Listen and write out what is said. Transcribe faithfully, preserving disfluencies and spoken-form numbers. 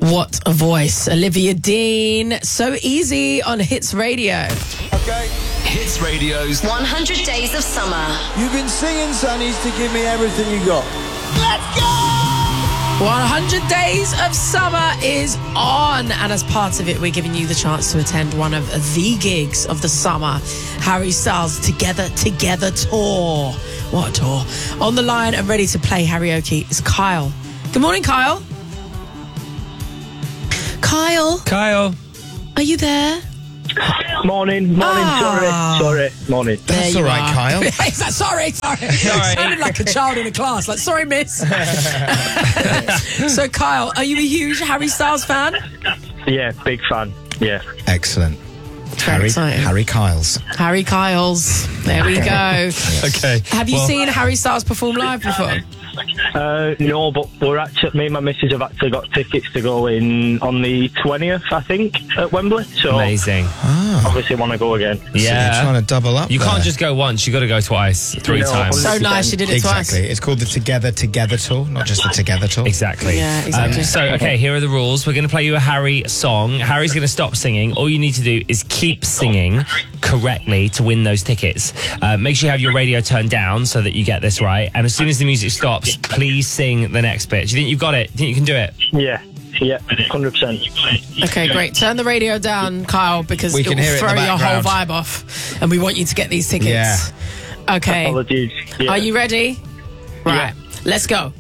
What a voice. Olivia Dean. So easy on Hits Radio. Okay. Hits Radio's one hundred Days of Summer. You've been singing, Sonnies, to give me everything you got. Let's go! one hundred Days of Summer is on. And as part of it, we're giving you the chance to attend one of the gigs of the summer. Harry Styles Together Together Tour. What a tour. On the line and ready to play karaoke is Kyle. Good morning, Kyle. Kyle. Kyle. Are you there? Morning, morning, Ah. sorry, sorry, morning. There That's you all right, are. Kyle. Is that, sorry, sorry. Sorry. Sounded like a child in a class. Like, sorry, miss. So, Kyle, are you a huge Harry Styles fan? Yeah, big fan, yeah. Excellent. Very Harry, exciting. Harry Kyles. Harry Kyles. There we go. Okay. Have you well, seen Harry Styles perform live before? Uh, no, but we're actually, me and my missus have actually got tickets to go in on the twentieth, I think, at Wembley. So Amazing. Oh, obviously want to go again. so you're Yeah. trying to double up You there. can't just go once, you got to go twice, three No, times. So nice, you did it Exactly. twice. It's called the Together Together Tour, not just the Together Tour. Exactly. Yeah, exactly. Um, so, okay, here are the rules. We're going to play you a Harry song. Harry's going to stop singing. All you need to do is keep singing correctly to win those tickets. Uh, make sure you have your radio turned down so that you get this right. And as soon as the music stops, please sing the next bit. Do you think you've got it? Do you think you can do it? Yeah, yeah, one hundred percent. Okay, great. Turn the radio down, Kyle, because We it can will hear it in throw the your whole background. vibe off. And we want you to get these tickets. Yeah. Okay. Apologies. Yeah. Are you ready? Right. Let's go.